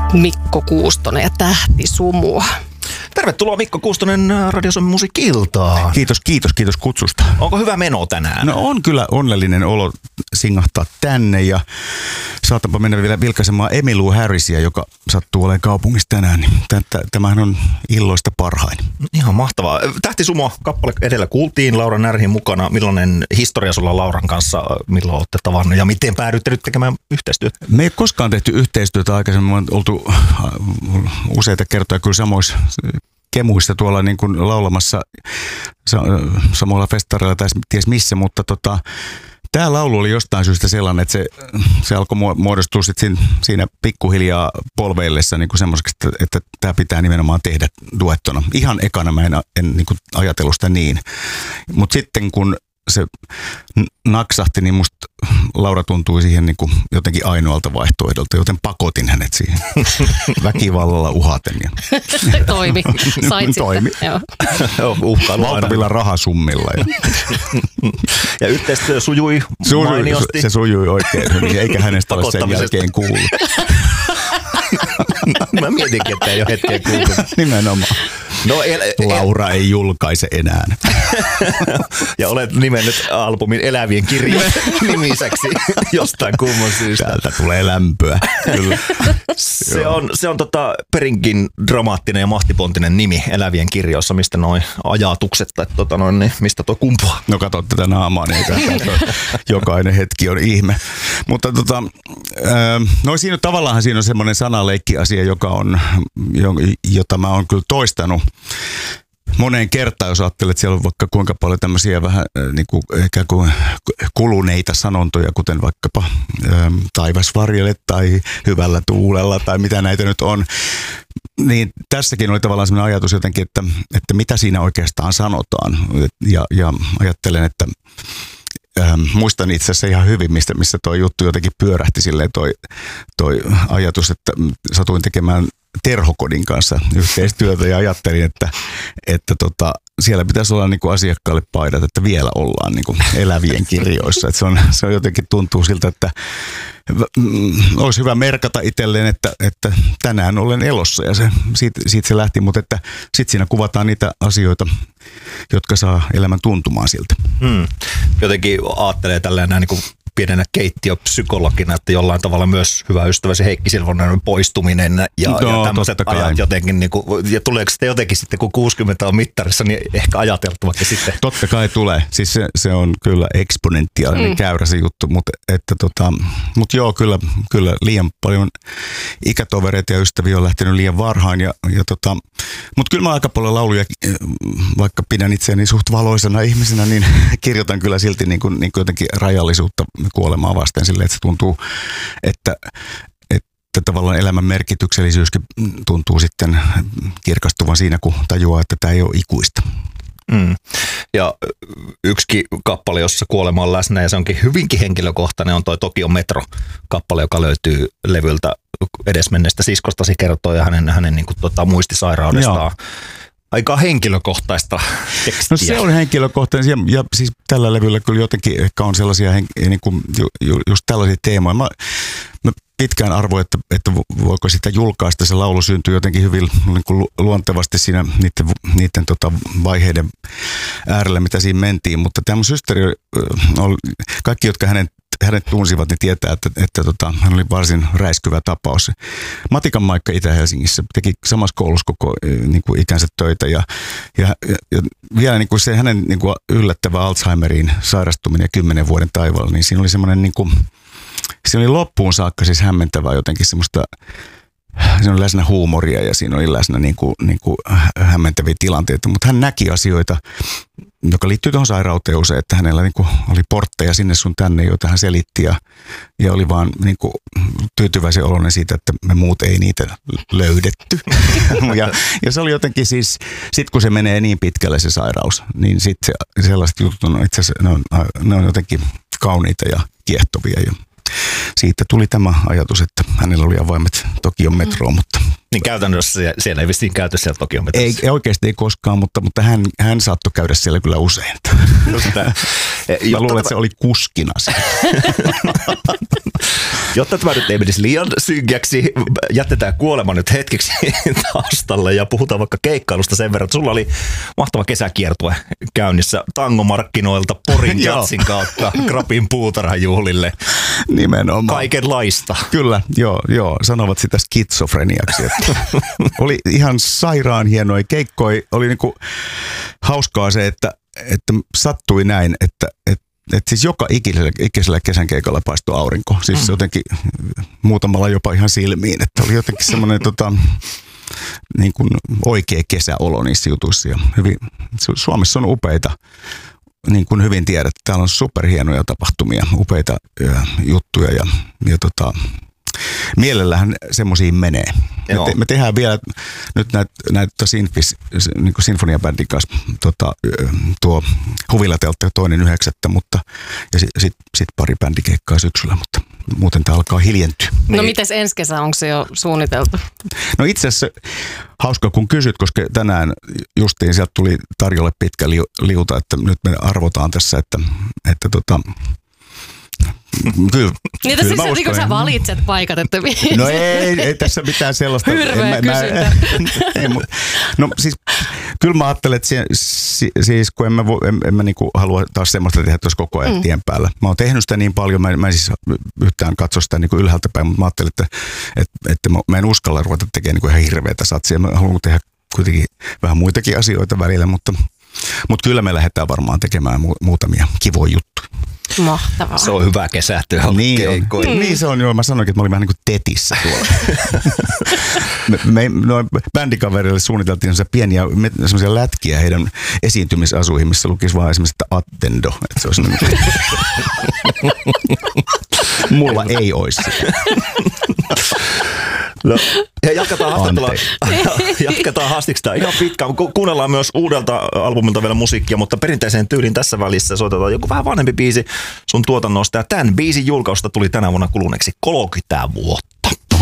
Mikko Kuustonen ja Tähti Sumua. Tervetuloa Mikko Kuustonen Radio Suomen Musiikki-iltaan. Kiitos kutsusta. Onko hyvä meno tänään? No on kyllä onnellinen olo singahtaa tänne ja saatanpa mennä vielä vilkaisemaan Emmylou Harrisia, joka sattuu olemaan kaupungissa tänään. Tämähän on illoista parhain. Ihan mahtavaa. Tähti Sumua kappale edellä kuultiin, Laura Närhin mukana. Millainen historia sulla Lauran kanssa, milloin olette tavannut ja miten päädyitte nyt tekemään yhteistyötä? Me ei koskaan tehty yhteistyötä aikaisemmin, on oltu useita kertoja kyllä samoissa kemuissa tuolla niin kuin laulamassa samalla festareilla tai ties missä, mutta tämä laulu oli jostain syystä sellainen, että se alkoi muodostua sitten siinä pikkuhiljaa polveillessa niin kuin semmoiseksi, että tämä pitää nimenomaan tehdä duettona. Ihan ekana mä en niin kuin ajatellut sitä niin, mutta sitten kun se naksahti, niin musta Laura tuntui siihen niin kuin jotenkin ainoalta vaihtoehdolta, joten pakotin hänet siihen väkivallalla uhaten. Toimi. Sait Toimi. Valtavilla rahasummilla. Ja yhteistyö sujui mainiosti. Se sujui oikein hyvin, eikä hänestä ole sen jälkeen kuullut. Mä mietinkin, että ei ole hetkeä kuullut. Nimenomaan. No, Laura ei julkaise enää. Ja olet nimennyt albumin Elävien kirjojen nimiseksi jostain kumman syystä. Täältä tulee lämpöä. Kyllä. Se on perinkin dramaattinen ja mahtipontinen nimi Elävien kirjoissa, mistä noi ajatukset tai niin mistä tuo kumpuaa. No kato tätä naamaa, niin jokainen hetki on ihme. Mutta tavallaan siinä on semmoinen sanaleikki-asia, jota mä oon kyllä toistanut moneen kertaan, jos ajattelet, että siellä on vaikka kuinka paljon tämmöisiä vähän niin kuin ikään kuin kuluneita sanontoja, kuten vaikkapa taivas varjele tai hyvällä tuulella tai mitä näitä nyt on. Niin tässäkin oli tavallaan semmoinen ajatus jotenkin, että mitä siinä oikeastaan sanotaan. Ja ajattelen, että muistan itse asiassa ihan hyvin, missä toi juttu jotenkin pyörähti silleen toi ajatus, että satuin tekemään Terhokodin kanssa yhteistyötä ja ajattelin, että siellä pitäisi olla niin kuin asiakkaalle paidat, että vielä ollaan niin kuin Elävien kirjoissa. Että se on jotenkin tuntuu siltä, että olisi hyvä merkata itselleen, että tänään olen elossa ja siitä se lähti, mutta että sitten siinä kuvataan niitä asioita, jotka saa elämän tuntumaan siltä. Jotenkin ajattelee tälleen näin niin kuin pienenä keittiöpsykologina, että jollain tavalla myös hyvä ystäväsi Heikki Silvonen poistuminen ja tämmöiset ajat jotenkin, niin kuin, ja tuleeko sitten jotenkin sitten, kun 60 on mittarissa, niin ehkä ajateltu vaikka sitten? Totta kai tulee. Siis se on kyllä eksponentiaalinen käyrä se juttu, mutta joo, kyllä liian paljon ikätovereita ja ystäviä on lähtenyt liian varhain, mutta kyllä mä aika paljon lauluja, vaikka pidän itseäni suht valoisena ihmisenä, niin kirjoitan kyllä silti niin kuin jotenkin rajallisuutta kuolemaa vasten silleen, että se tuntuu, että tavallaan elämän merkityksellisyyskin tuntuu sitten kirkastuvan siinä, kun tajuaa, että tämä ei ole ikuista. Ja yksikin kappale, jossa kuolema on läsnä ja se onkin hyvinkin henkilökohtainen, on toi Tokion Metro-kappale, joka löytyy levyltä edesmenneestä siskostasi kertoo ja hänen niin kuin, muistisairaudestaan. Joo. Aika henkilökohtaista tekstiä. No se on henkilökohtainen ja siis tällä levyllä kyllä jotenkin ehkä on sellaisia niin kuin just tällaisia teemoja. Mä pitkään arvoin, että voiko sitä julkaista. Se laulu syntyi jotenkin hyvin niin kuin luontevasti siinä niiden vaiheiden äärellä, mitä siinä mentiin. Mutta tämä mun systeri, kaikki jotka hänet tunsivat, niin tietää, että hän oli varsin räiskyvä tapaus. Matikan Maikka Itä-Helsingissä teki samassa koulussa koko niin kuin ikänsä töitä ja vielä niin kuin se hänen niin kuin yllättävä Alzheimeriin sairastuminen ja 10 vuoden taivaalla, niin siinä oli semmoinen niin kuin, siinä oli loppuun saakka siis hämmentävää jotenkin semmoista, siinä oli läsnä huumoria ja siinä oli läsnä niin kuin hämmentäviä tilanteita, mutta hän näki asioita, joka liittyy tuohon sairauteen usein, että hänellä niin kuin oli portteja sinne sun tänne, joita hän selitti ja oli vaan niin kuin tyytyväisen oloinen siitä, että me muut ei niitä löydetty. ja se oli jotenkin siis, sit kun se menee niin pitkälle se sairaus, niin sitten sellaiset jutut on itse asiassa, ne on jotenkin kauniita ja kiehtovia ja siitä tuli tämä ajatus, että hänellä oli avaimet Tokion metroon, mutta Niin käytännössä siellä ei vissiin käyty siellä Tokion metrossa. Ei oikeasti ei koskaan, mutta hän saattoi käydä siellä kyllä usein. Mä luulen, että se oli kuskina siellä. Jotta tämä nyt ei menisi liian synkäksi, jätetään kuolema nyt hetkeksi taustalle ja puhutaan vaikka keikkailusta sen verran, että sulla oli mahtava kesäkiertue käynnissä tangomarkkinoilta Porin jatsin kautta Krapin puutarhajuhlille. Nimenomaan. Kaikenlaista. Kyllä, joo. Sanovat sitä skitsofreniaksi. Oli ihan sairaan hienoja keikkoja. Oli niinku hauskaa se, että sattui näin, että siis joka ikisellä kesän keikalla paistoi aurinko. Siis jotenkin muutamalla jopa ihan silmiin. Että oli jotenkin semmoinen niin kuin oikea kesäolo niissä jutuissa. Ja Suomessa on upeita, niin kuin hyvin tiedät. Täällä on superhienoja tapahtumia, upeita juttuja ja mielellähän semmoisiin menee. Me tehdään vielä nyt näitä sinfoniabändin kanssa tuo Huvilateltta 2.9. mutta ja sit pari bändikeikkaa syksyllä, mutta muuten tämä alkaa hiljentyä. No mites ensi kesä, onko se jo suunniteltu? No itse asiassa hauska kun kysyt, koska tänään justiin sieltä tuli tarjolle pitkä liuta, että nyt me arvotaan tässä, että Kyllä siis niin sä valitset paikat, että no ei tässä mitään sellaista. Hirveä kysyntä. No siis kyllä mä ajattelen, että siis kun en mä niinku halua taas semmoista tehdä tuossa koko ajan tien päällä. Mä oon tehnyt sitä niin paljon, mä en siis yhtään katso sitä niinku ylhäältä päin, mutta mä ajattelin, että mä en uskalla ruveta tekemään niinku ihan hirveätä satsia. Mä haluan tehdä kuitenkin vähän muitakin asioita välillä, mutta kyllä me lähdetään varmaan tekemään muutamia kivoja juttuja. Mahtavaa. Se on hyvä kesätyö. Niin se on, joo. Mä sanoinkin, että mä olin vähän niin kuin tetissä tuolla. me bändikaverille suunniteltiin semmoisia lätkiä heidän esiintymisasuihin, missä lukisi vaan esimerkiksi, että attendo. Että se olisi mulla ei olisi sitä. No, ja jatketaan haastiksta ihan pitkään. Kuunnellaan myös uudelta albumilta vielä musiikkia, mutta perinteiseen tyyliin tässä välissä soitetaan joku vähän vanhempi biisi sun tuotannosta. Ja tämän biisin julkausta tuli tänä vuonna kuluneeksi 30 vuotta.